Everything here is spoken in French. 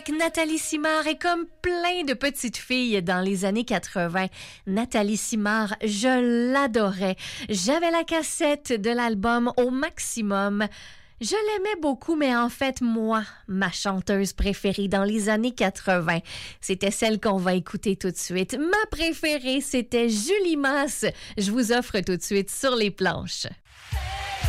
Nathalie Simard est comme plein de petites filles dans les années 80. Nathalie Simard, je l'adorais. J'avais la cassette de l'album au maximum. Je l'aimais beaucoup, mais en fait, moi, ma chanteuse préférée dans les années 80, c'était celle qu'on va écouter tout de suite. Ma préférée, c'était Julie Masse. Je vous offre tout de suite Sur les planches.